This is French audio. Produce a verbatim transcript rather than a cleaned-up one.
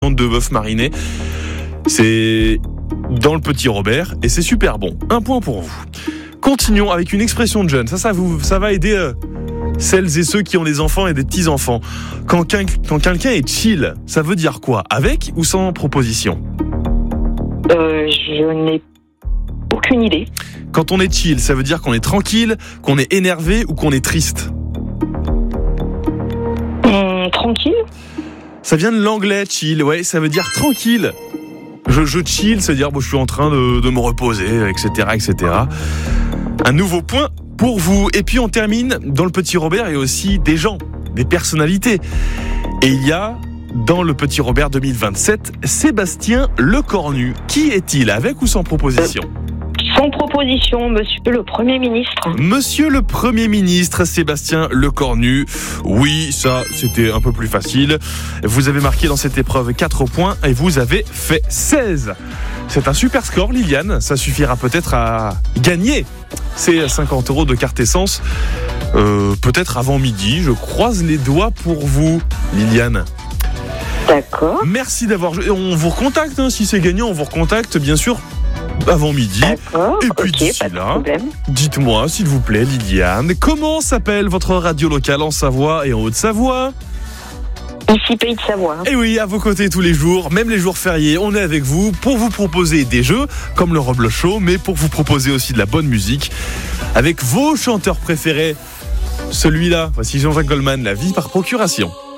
côte de bœuf marinée. C'est dans le Petit Robert et c'est super bon. Un point pour vous. Continuons avec une expression de jeune. Ça, ça, vous, ça va aider euh, celles et ceux qui ont des enfants et des petits-enfants. Quand, quin- quand quelqu'un est chill, ça veut dire quoi ? Avec ou sans proposition ? Euh, je n'ai aucune idée. Quand on est chill, ça veut dire qu'on est tranquille, qu'on est énervé ou qu'on est triste ? Hum, tranquille. Ça vient de l'anglais, chill, ouais, ça veut dire tranquille. Je, je chill, ça veut dire bon, je suis en train de, de me reposer, et cetera, et cetera. Un nouveau point pour vous. Et puis on termine dans le Petit Robert et aussi des gens, des personnalités. Et il y a, dans le Petit Robert deux mille vingt-sept, Sébastien Lecornu. Qui est-il, avec ou sans proposition ? Sans proposition, monsieur le Premier ministre. Monsieur le Premier ministre, Sébastien Lecornu. Oui, ça, c'était un peu plus facile. Vous avez marqué dans cette épreuve quatre points et vous avez fait seize. C'est un super score, Liliane. Ça suffira peut-être à gagner ces cinquante euros de carte essence. Euh, peut-être avant midi. Je croise les doigts pour vous, Liliane. D'accord. Merci d'avoir joué. On vous recontacte, hein, si c'est gagnant, on vous recontacte, bien sûr, avant midi. D'accord. Et puis Ok, d'ici pas de là, problème. dites-moi, s'il vous plaît, Liliane, comment s'appelle votre radio locale en Savoie et en Haute-Savoie ? Ici, Pays de Savoie. Et oui, à vos côtés tous les jours, même les jours fériés, on est avec vous pour vous proposer des jeux comme le Roble Show, mais pour vous proposer aussi de la bonne musique avec vos chanteurs préférés. Celui-là, voici Jean-Jacques Goldman, La vie par procuration.